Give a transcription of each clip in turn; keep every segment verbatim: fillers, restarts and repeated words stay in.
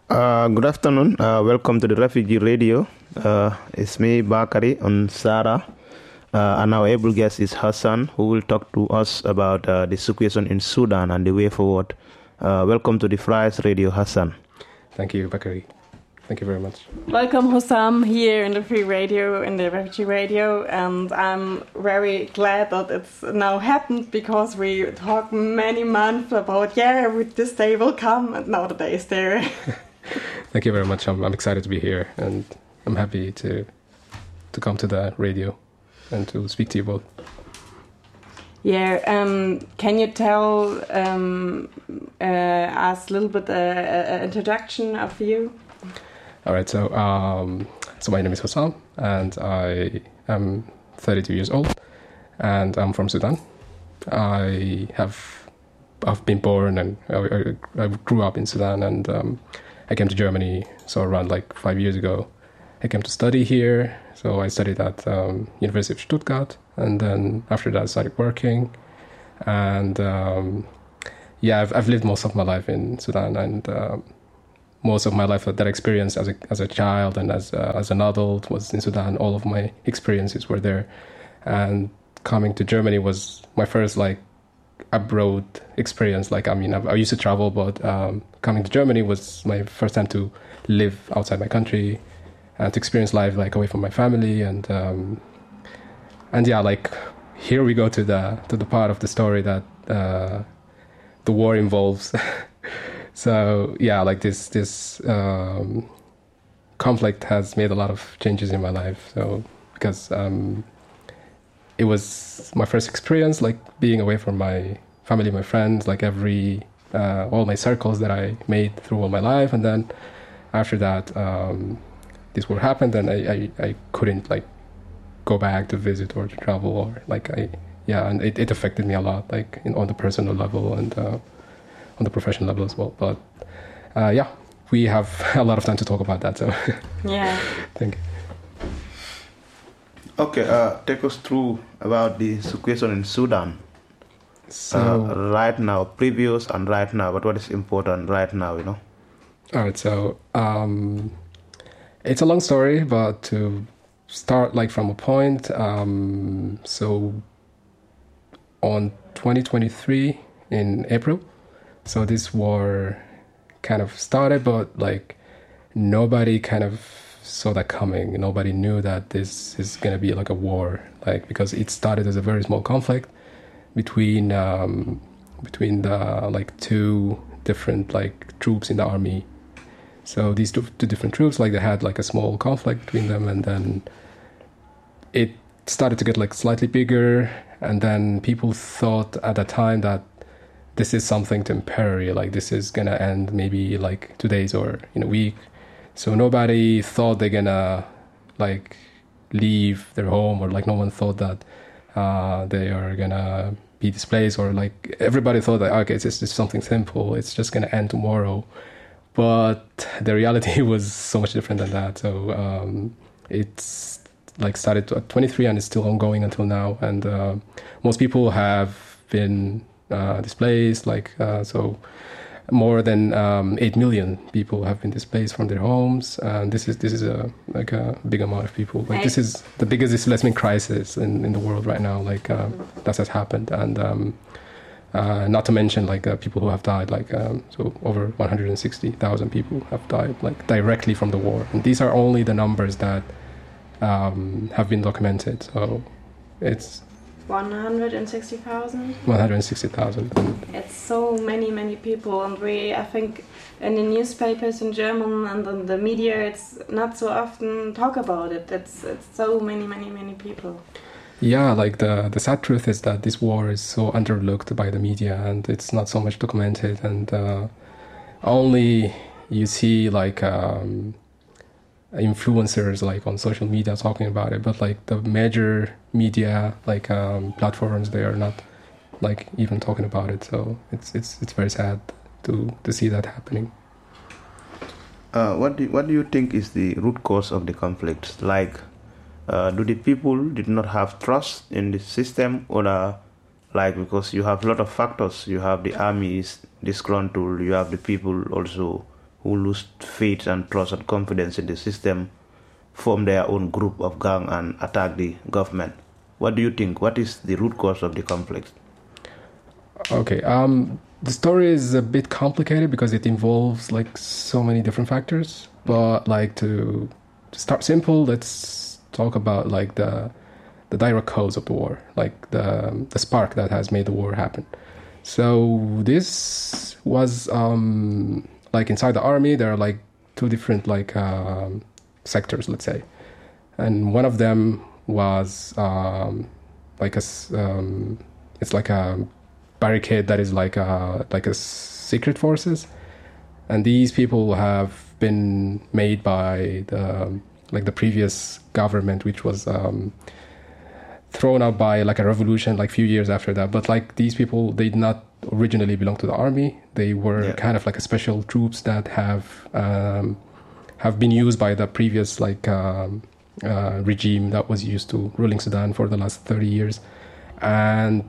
Uh, good afternoon. Uh, welcome to the Refugee Radio. Uh, it's me, Bakari, and Sarah. Uh, and our able guest is Hassan, who will talk to us about uh, the situation in Sudan and the way forward. Uh, welcome to the Fries Radio, Hassan. Thank you, Bakari. Thank you very much. Welcome, Hussam, here in the Free Radio, in the Refugee Radio, and I'm very glad that it's now happened because we talked many months about, yeah, this day will come, and now the day is there. Thank you very much. I'm, I'm excited to be here, and I'm happy to to come to the radio and to speak to you both. Yeah, um, can you tell um, uh, us a little bit an uh, introduction of you? All right, so um, so my name is Hussam, and I am thirty-two years old, and I'm from Sudan. I have I've been born and I, I, I grew up in Sudan, and um, I came to Germany so around like five years ago. I came to study here, so I studied at um, University of Stuttgart, and then after that I started working, and um, yeah, I've, I've lived most of my life in Sudan, and um, most of my life that experience as a as a child and as uh, as an adult was in Sudan. All of my experiences were there, and coming to Germany was my first like abroad experience. Like I mean, I, I used to travel, but um, coming to Germany was my first time to live outside my country and to experience life like away from my family. And um, and yeah, like here we go to the to the part of the story that uh, the war involves. So yeah, like this this um, conflict has made a lot of changes in my life. So because um, it was my first experience, like being away from my family, my friends, like every uh, all my circles that I made through all my life, and then after that, um, this war happened, and I, I, I couldn't like go back to visit or to travel, or like I yeah, and it, it affected me a lot, like in, on the personal level and. Uh, on the professional level as well. But uh, yeah, we have a lot of time to talk about that. So yeah. Thank you. Okay, uh, take us through about the situation in Sudan. So uh, right now, previous and right now, but what is important right now, you know? All right, so um, it's a long story, but to start like from a point, um, so on twenty twenty-three in April, so this war kind of started, but like nobody kind of saw that coming. Nobody knew that this is going to be like a war, like because it started as a very small conflict between um, between the like two different like troops in the army. So these two, two different troops, like they had like a small conflict between them, and then it started to get like slightly bigger, and then people thought at the time that this is something temporary, like this is gonna end maybe like two days or in a week. So nobody thought they're gonna like leave their home, or like no one thought that uh, they are gonna be displaced, or like everybody thought that okay, it's just something simple, it's just gonna end tomorrow. But the reality was so much different than that. So um, it's like started at twenty-three and it's still ongoing until now. And uh, most people have been Uh, displaced, like uh, so more than um, eight million people have been displaced from their homes, and this is this is a like a big amount of people. Like this is the biggest displacement crisis in, in the world right now. Like uh, that has happened, and um, uh, not to mention like uh, people who have died. Like um, so over one hundred sixty thousand people have died like directly from the war, and these are only the numbers that um, have been documented. So it's one hundred sixty thousand? one hundred sixty thousand. It's so many, many people. And we, I think, in the newspapers in German and in the media, it's not so often talk about it. It's it's so many, many, many people. Yeah, like the, the sad truth is that this war is so underlooked by the media, and it's not so much documented. And uh, only you see like um, influencers like on social media talking about it, but like the major media like um, platforms, they are not like even talking about it. So it's it's it's very sad to to see that happening. Uh, what do what do you think is the root cause of the conflict? Like, uh, do the people did not have trust in the system, or uh, like because you have a lot of factors? You have the army is disgruntled. You have the people also who lose faith and trust and confidence in the system form their own group of gang and attack the government. What do you think? What is the root cause of the conflict? Okay, um, the story is a bit complicated because it involves like so many different factors. But like to, to start simple, let's talk about like the the direct cause of the war, like the the spark that has made the war happen. So this was um, like inside the army, there are like two different like um, sectors, let's say, and one of them was um, like a um, it's like a barricade that is like a like a secret forces, and these people have been made by the like the previous government, which was um, thrown out by like a revolution like few years after that. But like these people, they did not originally belong to the army. They were yeah. kind of like a special troops that have um, have been used by the previous like um, uh, regime that was used to ruling Sudan for the last thirty years. And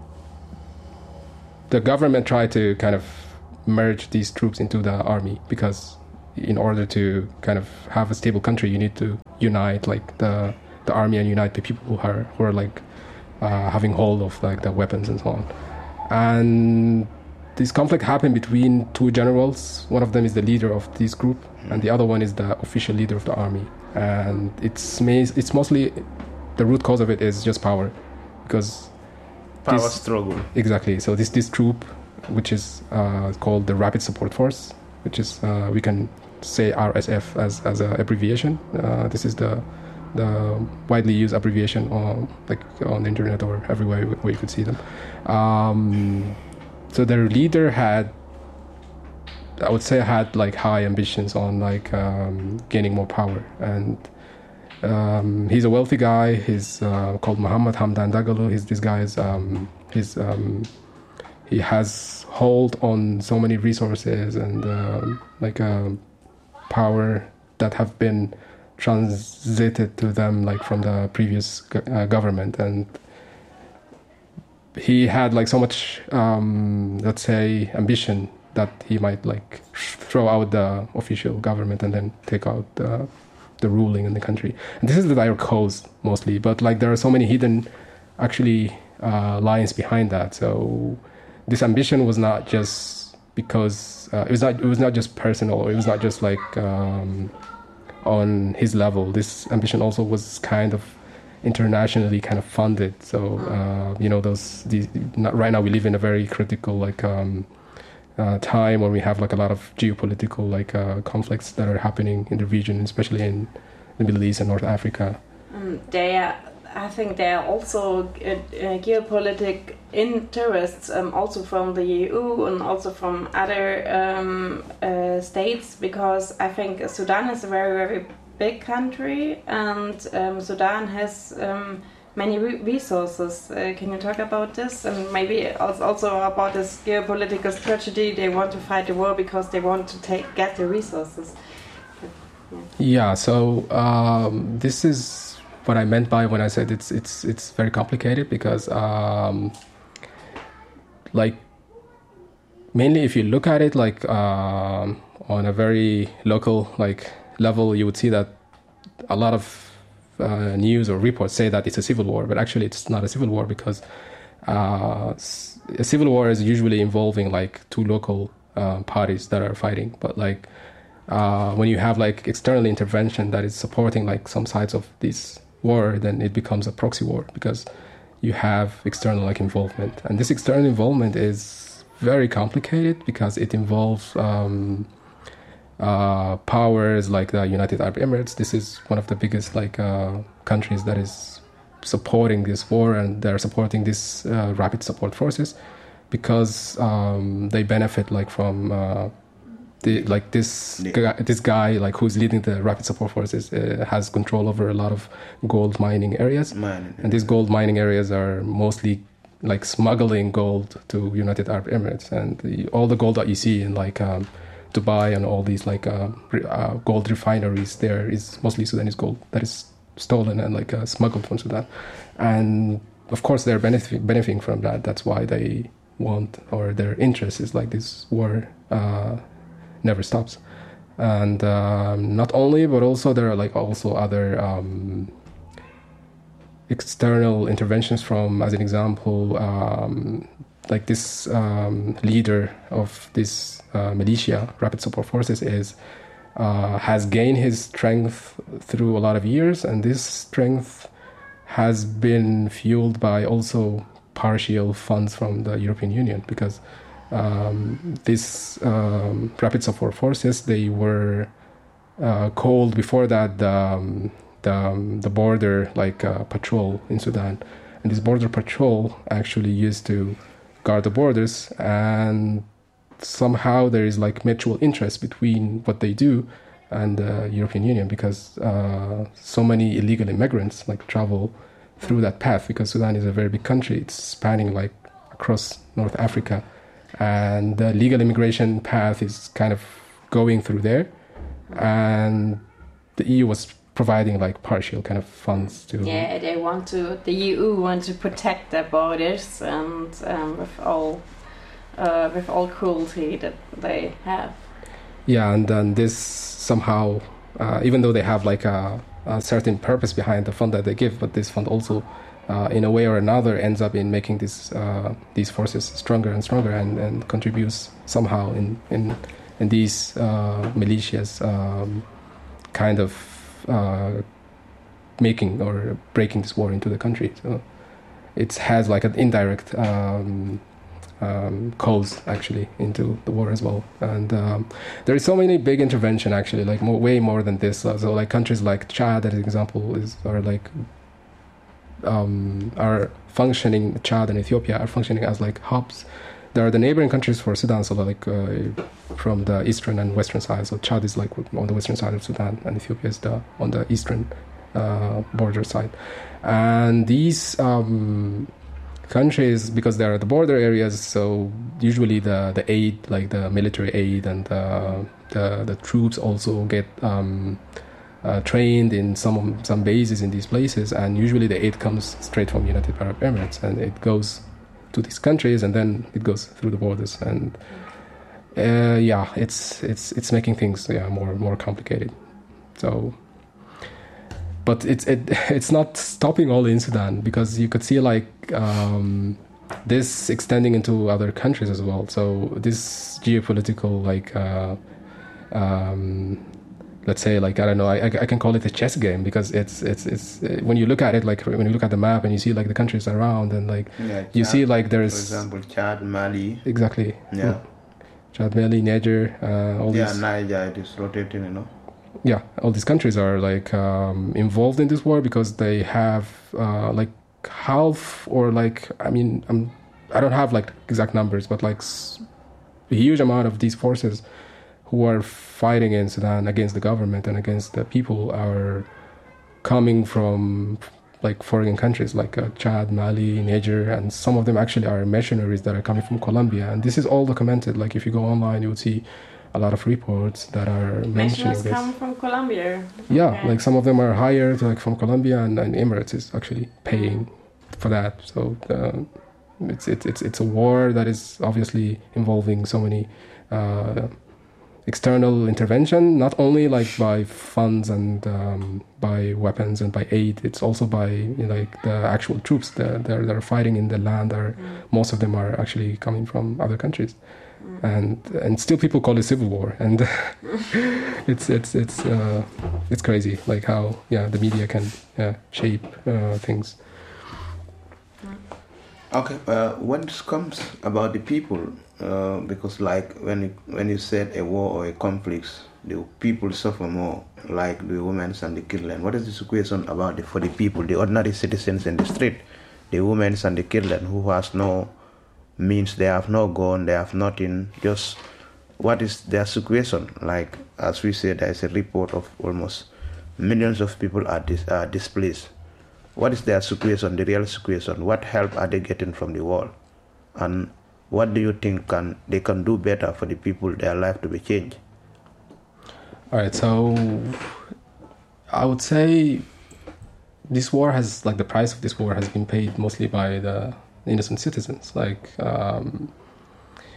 the government tried to kind of merge these troops into the army, because in order to kind of have a stable country, you need to unite like the the army and unite the people who are who are like uh, having hold of like the weapons and so on. And this conflict happened between two generals. One of them is the leader of this group, and the other one is the official leader of the army. And it's it's mostly the root cause of it is just power, because power this, struggle. Exactly. So this this troop, which is uh, called the Rapid Support Force, which is uh, we can say R S F as as an abbreviation. Uh, this is the the widely used abbreviation on like on the internet or everywhere where you could see them. Um, so their leader had, I would say, had like high ambitions on like um, gaining more power, and um, he's a wealthy guy. He's uh, called Muhammad Hamdan Dagalo. He's this guy is um, he's um, he has hold on so many resources and um, like uh, power that have been transited to them like from the previous uh, government. And he had like so much um, let's say ambition that he might like throw out the official government and then take out the, the ruling in the country. And this is the direct cause mostly, but like there are so many hidden actually uh, lines behind that. So this ambition was not just because uh, it was not it was not just personal, or it was not just like um, on his level. This ambition also was kind of internationally kind of funded. So uh, you know those these, not, right now we live in a very critical like um, uh, time where we have like a lot of geopolitical like uh, conflicts that are happening in the region, especially in the Middle East and North Africa. Um, they are, I think there are also uh, uh, geopolitical interests um, also from the E U and also from other um, uh, states, because I think Sudan is a very, very big country, and um, Sudan has um, many re resources. Uh, can you talk about this? And maybe also about this geopolitical strategy. They want to fight the war because they want to take get the resources. Yeah, yeah so um, this is what I meant by when I said it's it's it's very complicated, because um, like mainly if you look at it like um, on a very local like level, you would see that a lot of uh, news or reports say that it's a civil war, but actually it's not a civil war, because uh, a civil war is usually involving like two local uh, parties that are fighting. But like uh, when you have like external intervention that is supporting like some sides of this war, then it becomes a proxy war, because you have external like involvement. And this external involvement is very complicated, because it involves um, uh, powers like the United Arab Emirates. This is one of the biggest like uh, countries that is supporting this war, and they're supporting this uh, rapid support forces because um, they benefit like from uh, the, like this guy, this guy like who's leading the rapid support forces uh, has control over a lot of gold mining areas. Man. And these gold mining areas are mostly like smuggling gold to United Arab Emirates, and the, all the gold that you see in like um, Dubai and all these like uh, re- uh, gold refineries, there is mostly Sudanese gold that is stolen and like uh, smuggled from Sudan. And of course they're benefit- benefiting from that. That's why they want, or their interest is like this war uh, never stops. And um, not only, but also there are like also other um, external interventions from, as an example, um, like this um, leader of this uh, militia, Rapid Support Forces, is uh, has gained his strength through a lot of years, and this strength has been fueled by also partial funds from the European Union, because um, these um, Rapid Support Forces, they were uh, called before that the, um, the, um, the border like uh, patrol in Sudan, and this border patrol actually used to guard the borders, and somehow there is like mutual interest between what they do and the European Union, because uh, so many illegal immigrants like travel through that path, because Sudan is a very big country. It's spanning like across North Africa, and the legal immigration path is kind of going through there, and the E U was providing like partial kind of funds to. Yeah, they want to. The E U want to protect their borders, and um, with all uh, with all cruelty that they have. Yeah, and then this somehow, uh, even though they have like a, a certain purpose behind the fund that they give, but this fund also, uh, in a way or another, ends up in making this uh, these forces stronger and stronger, and, and contributes somehow in in in these uh, militias um, kind of uh, making or breaking this war into the country. So it has like an indirect um, um, cause actually into the war as well. And um, there is so many big intervention actually, like more, way more than this. So, so like countries like Chad, as an example, is are like um, are functioning. Chad and Ethiopia are functioning as like hubs. There are the neighboring countries for Sudan, so like uh, from the eastern and western side. So Chad is like on the western side of Sudan, and Ethiopia is the on the eastern uh, border side. And these um, countries, because they are the border areas, so usually the, the aid, like the military aid and the the, the troops also get um, uh, trained in some some bases in these places, and usually the aid comes straight from United Arab Emirates, and it goes to these countries, and then it goes through the borders, and uh, yeah, it's it's it's making things yeah more more complicated. So, but it's it it's not stopping all in Sudan, because you could see like um, this extending into other countries as well. So this geopolitical like uh, um, let's say like I don't know I, I can call it a chess game, because it's it's it's when you look at it, like when you look at the map and you see like the countries around, and like Yeah, Chad, you see like there's for example, Chad, Mali. exactly Yeah. Chad, Mali, Niger, uh, all Yeah, these Niger, it is rotating, you know. yeah all these countries are like um, involved in this war, because they have uh, like half or like I mean I'm, I don't have like exact numbers, but like s- a huge amount of these forces who are fighting in Sudan against the government and against the people are coming from like foreign countries like uh, Chad, Mali, Niger, and some of them actually are mercenaries that are coming from Colombia. And this is all documented. Like if you go online, you would see a lot of reports that are mentioning Nationals this. come from Colombia. Yeah, Okay. like some of them are hired like from Colombia, and, and Emirates is actually paying for that. So uh, it's, it's it's it's a war that is obviously involving so many uh, external intervention, not only like by funds and um, by weapons and by aid. It's also by you know, like the actual troops that that are, that are fighting in the land. Are Mm. most of them are actually coming from other countries. And and still people call it civil war, and it's it's it's uh, it's crazy like how yeah the media can yeah, shape uh, things. Okay, uh, when it comes about the people, uh, because like when you, when you said a war or a conflict, the people suffer more, like the women and the children. What is the situation about the, for the people, the ordinary citizens in the street, the women and the children who has no means, they have no gun, they have nothing, just what is their situation? Like, as we said, there is a report of almost millions of people are, dis- are displaced. What is their situation, the real situation? What help are they getting from the war? And what do you think can they can do better for the people, their life to be changed? All right, so I would say this war has, like the price of this war has been paid mostly by the innocent citizens. Like um,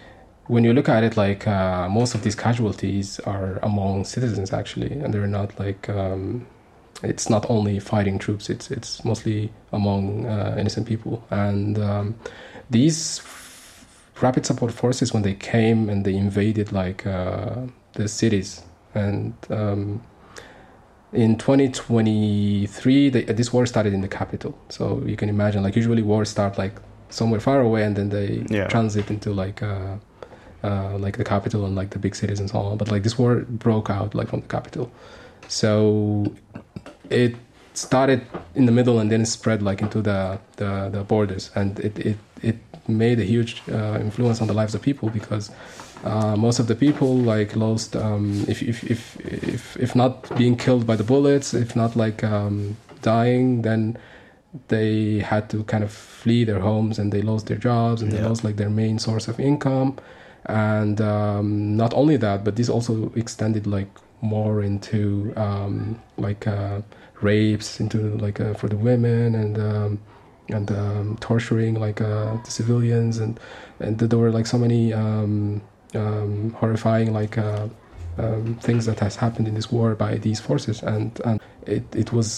when you look at it, like uh, most of these casualties are among citizens actually, and they're not like um, it's not only fighting troops. It's it's mostly among uh, innocent people, and um, these rapid support forces, when they came and they invaded like uh, the cities, and um, in twenty twenty-three, they, this war started in the capital. So you can imagine, like usually wars start like somewhere far away, and then they Yeah. transit into like. Uh, Uh, like the capital and like the big cities and so on, but like this war broke out like from the capital, so it started in the middle and then it spread like into the the, the borders, and it, it it made a huge uh, influence on the lives of people, because uh, most of the people like lost um, if, if if if if not being killed by the bullets, if not like um, dying, then they had to kind of flee their homes, and they lost their jobs, and they Yeah. lost like their main source of income. And um, not only that, but this also extended like more into um, like uh, rapes, into like uh, for the women, and um, and um, torturing like uh, the civilians, and and there were like so many um, um, horrifying like uh, um, things that has happened in this war by these forces, and and it it was